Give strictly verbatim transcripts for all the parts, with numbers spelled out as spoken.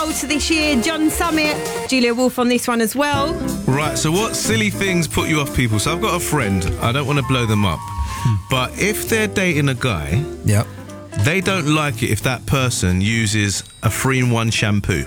To this year, John Summit, Julia Wolf on this one as well. Right, so what silly things put you off people? So I've got a friend, I don't want to blow them up, but if they're dating a guy, yep, they don't like it if that person uses a three in one shampoo.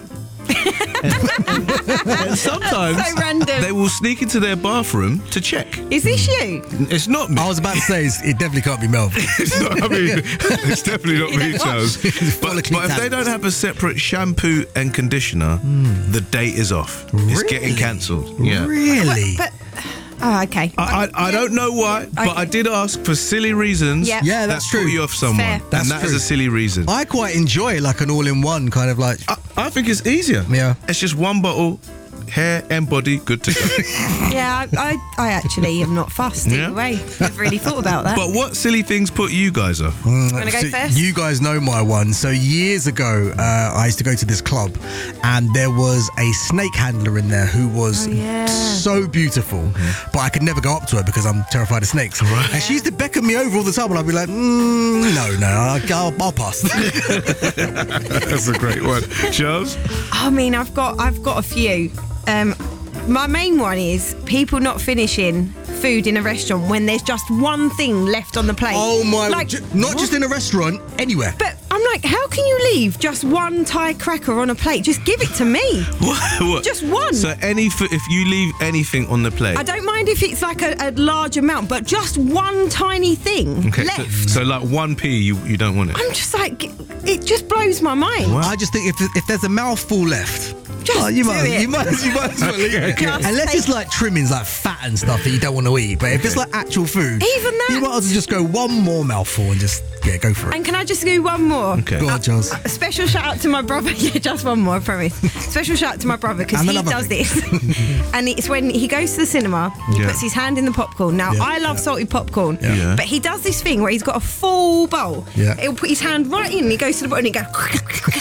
And sometimes so random. They will sneak into their bathroom to check. Is this you? It's not me. I was about to say, it's, it definitely can't be Mel. It's not, I mean, it's definitely not me, Charles. But, but if they don't have a separate shampoo and conditioner, mm. the date is off. Really? It's getting cancelled. Yeah. Really? But, oh, okay. I, I, I don't know why, but okay. I did ask for silly reasons. Yep. Yeah, that's that true. put you off someone. Fair. And that's that true. is a silly reason. I quite enjoy like an all-in-one kind of like... I, I think it's easier. Yeah. It's just one bottle, hair and body, good to go. Yeah, I, I, I actually am not fussed either Yeah. way. I've really thought about that. But what silly things put you guys off? Mm, Wanna go so first? You guys know my one. So years ago, uh, I used to go to this club, and there was a snake handler in there who was Oh, yeah. so beautiful, mm-hmm. but I could never go up to her because I'm terrified of snakes. Right. And she used to beckon me over all the time, and I'd be like, mm, no, no, I'll, I'll, I'll pass. That's a great one. Charles? I mean, I've got, I've got a few. Um, my main one is people not finishing food in a restaurant when there's just one thing left on the plate. Oh my, like, ju- not what? just in a restaurant, anywhere. But I'm like, how can you leave just one Thai cracker on a plate? Just give it to me. What? What? Just one. So any f- if you leave anything on the plate. I don't mind if it's like a, a large amount, but just one tiny thing okay, left. So, so like one pea, you, you don't want it. I'm just like, it just blows my mind. Wow. I just think if if there's a mouthful left, Just oh, you do might, it. you might, you might as well eat it. Just Unless take- it's like trimmings, like fat and stuff that you don't want to eat. But if it's like actual food, Even that. you might as well just go one more mouthful and just yeah, go for it. And can I just do one more? Okay. Go on, Charles. A special shout out to my brother. Yeah, just one more, I promise. Special shout out to my brother because And he another does thing. this. And it's when he goes to the cinema, he Yeah. puts his hand in the popcorn. Now, Yeah, I love yeah. salted popcorn, Yeah. Yeah. but he does this thing where he's got a full bowl. Yeah. He'll put his hand right in and he goes to the bottom and he goes...